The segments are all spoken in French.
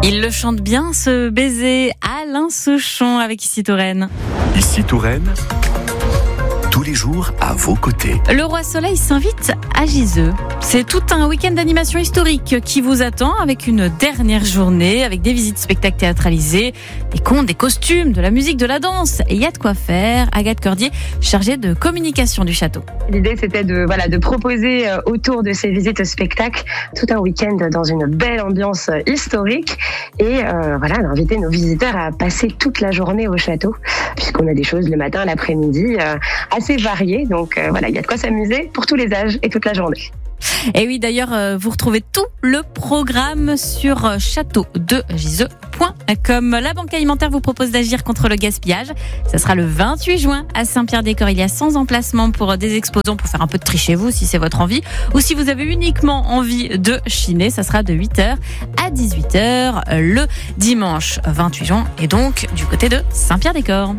Il le chante bien, ce baiser, Alain Souchon avec Ici Touraine. Ici Touraine, tous les jours à vos côtés. Le Roi Soleil s'invite à Giseux. C'est tout un week-end d'animation historique qui vous attend avec une dernière journée, avec des visites spectacles théâtralisées, des contes, des costumes, de la musique, de la danse. Et il y a de quoi faire. Agathe Cordier, chargée de communication du château. L'idée, c'était de proposer autour de ces visites spectacles tout un week-end dans une belle ambiance historique et d'inviter nos visiteurs à passer toute la journée au château, puisqu'on a des choses le matin, l'après-midi, assez variées. Donc il y a de quoi s'amuser pour tous les âges et toute la journée. Et oui, d'ailleurs, vous retrouvez tout le programme sur châteaudegiseux.com. La Banque Alimentaire vous propose d'agir contre le gaspillage. Ça sera le 28 juin à Saint-Pierre-des-Corps. Il y a 100 emplacements pour des exposants pour faire un peu de tri chez vous si c'est votre envie. Ou si vous avez uniquement envie de chiner, ça sera de 8h à 18h le dimanche 28 juin. Et donc du côté de Saint-Pierre-des-Corps.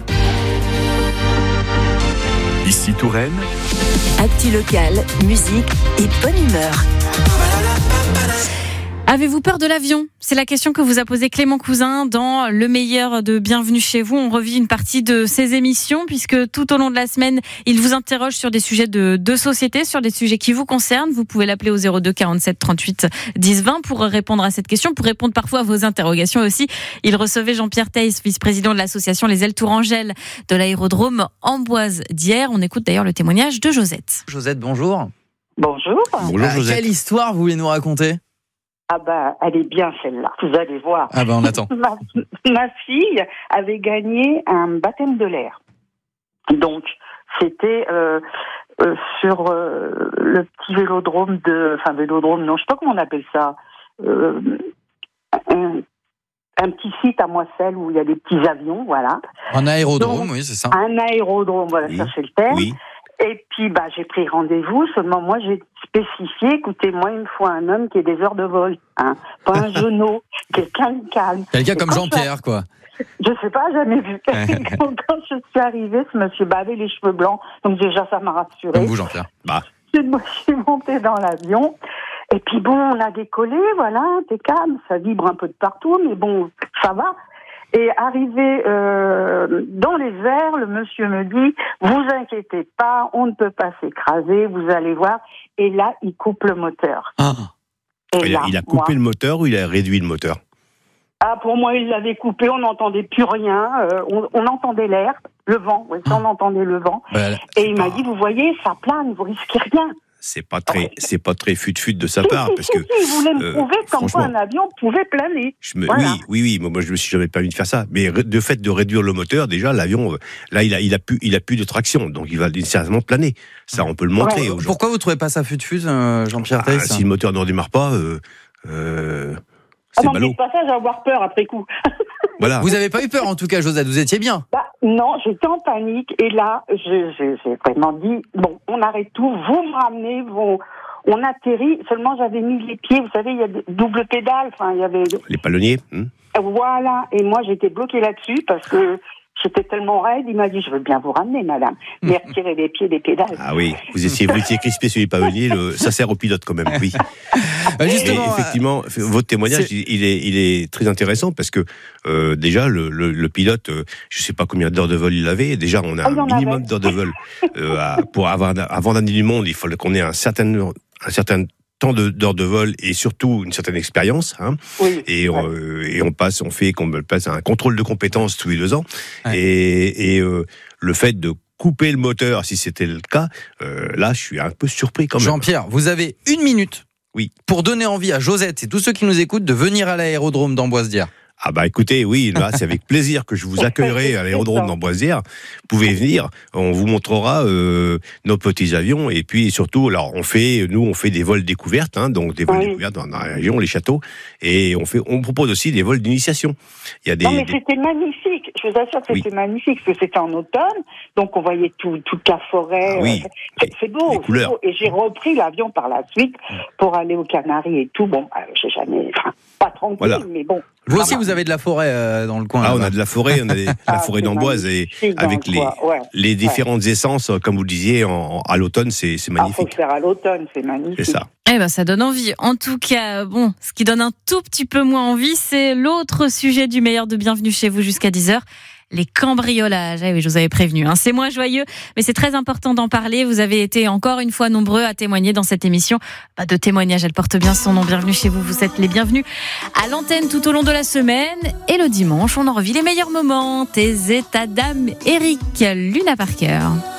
Ici Touraine, Actu local, musique et bonne humeur. Avez-vous peur de l'avion ? C'est la question que vous a posée Clément Cousin dans Le meilleur de Bienvenue chez vous. On revit une partie de ses émissions puisque tout au long de la semaine, il vous interroge sur des sujets de société, sur des sujets qui vous concernent. Vous pouvez l'appeler au 02 47 38 10 20 pour répondre à cette question, pour répondre parfois à vos interrogations aussi. Il recevait Jean-Pierre Theis, vice-président de l'association Les Ailes Tourangelles de l'aérodrome Amboise d'hier. On écoute d'ailleurs le témoignage de Josette. Josette, bonjour. Bonjour. Bonjour Josette. Quelle histoire vous voulez nous raconter ? Ah bah, elle est bien celle-là, vous allez voir. Ah bah on attend. Ma fille avait gagné un baptême de l'air. Donc, c'était sur le petit vélodrome non, je sais pas comment on appelle ça. Un petit site à Moisselles où il y a des petits avions, voilà. Un aérodrome, donc, oui, c'est ça. Un aérodrome, voilà, Oui. ça c'est le terme. Oui. Et puis, j'ai pris rendez-vous, seulement moi, j'ai spécifié, écoutez, moi, il me faut un homme qui ait des heures de vol, hein, pas un genou, quelqu'un de calme. Quelqu'un comme quand Jean-Pierre, quoi. Je sais pas, jamais vu. Quand je suis arrivée, ce monsieur avait les cheveux blancs, donc déjà, ça m'a rassurée. Comme vous, Jean-Pierre. Je suis montée dans l'avion, et puis on a décollé, voilà, impeccable, ça vibre un peu de partout, mais bon, ça va. Et arrivé dans les airs, le monsieur me dit « Vous inquiétez pas, on ne peut pas s'écraser, vous allez voir. » Et là, il coupe le moteur. Ah. Et là, Il a coupé le moteur ou il a réduit le moteur ? Pour moi, il l'avait coupé, on n'entendait plus rien. On entendait l'air, le vent, oui, on entendait le vent. Et il m'a dit « Vous voyez, ça plane, vous risquez rien. » C'est pas très fut-fut de sa part, parce que il voulait me prouver comme quoi un avion pouvait planer. Voilà. Oui, moi je me suis jamais permis de faire ça. Mais de fait de réduire le moteur, déjà l'avion, là il a plus de traction, donc il va nécessairement planer. Ça, on peut le montrer. Ouais. Aujourd'hui. Pourquoi vous trouvez pas ça fut-fut, Jean-Pierre Theis ? Si le moteur ne redémarre pas, c'est non, ballot. mais pas ça, j'ai avoir peur après coup. Voilà. Vous avez pas eu peur, en tout cas, Josette, vous étiez bien. Non, j'étais en panique et là, j'ai vraiment dit bon, on arrête tout, vous me ramenez, on atterrit. Seulement, j'avais mis les pieds, vous savez, il y a des doubles pédales, il y avait Les palonniers. Voilà, et moi j'étais bloquée là-dessus parce que j'étais tellement raide. Il m'a dit je veux bien vous ramener, madame, mais retirez les pieds des pédales. Ah oui, vous étiez crispé sur les palonniers, ça sert au pilote quand même, oui. Justement, et effectivement, votre témoignage, il est très intéressant parce que déjà le pilote, je sais pas combien d'heures de vol il avait. Déjà, on a un minimum d'heures de vol pour avant d'amener du monde. Il faut qu'on ait un certain temps d'heures de vol et surtout une certaine expérience, hein. Oui, et on passe un contrôle de compétences tous les 2 ans. Ouais. Et le fait de couper le moteur, si c'était le cas, là, je suis un peu surpris quand même. Jean-Pierre, vous avez 1 minute. Oui. Pour donner envie à Josette et tous ceux qui nous écoutent de venir à l'aérodrome d'Amboise d'hier. Ah bah écoutez, oui, là c'est avec plaisir que je vous accueillerai à l'aérodrome d'Amboise-d'hier. Vous pouvez venir, on vous montrera nos petits avions et puis surtout, alors on fait des vols découvertes, hein, donc des vols découvertes dans la région, les châteaux, et on propose aussi des vols d'initiation. Il y a non mais c'était magnifique, je vous assure que c'était magnifique parce que c'était en automne, donc on voyait toute la forêt. C'est beau, les couleurs. Beau. Et j'ai repris l'avion par la suite pour aller aux Canaries et tout. Bon, j'ai jamais, pas tranquille, Voilà. mais bon. Vous aussi, vous avez de la forêt dans le coin. Ah, on a de la forêt, on a la forêt d'Amboise et avec les différentes essences, comme vous le disiez, à l'automne, c'est magnifique. Il faut le faire à l'automne, c'est magnifique. C'est ça. Eh ben, ça donne envie. En tout cas, bon, ce qui donne un tout petit peu moins envie, c'est l'autre sujet du meilleur de Bienvenue chez vous jusqu'à 10h. Les cambriolages. Eh oui, je vous avais prévenu. C'est moins joyeux, mais c'est très important d'en parler. Vous avez été encore une fois nombreux à témoigner dans cette émission. De témoignages, elle porte bien son nom. Bienvenue chez vous. Vous êtes les bienvenus à l'antenne tout au long de la semaine. Et le dimanche, on en revit les meilleurs moments. Tes états d'âme, Eric Luna Parker.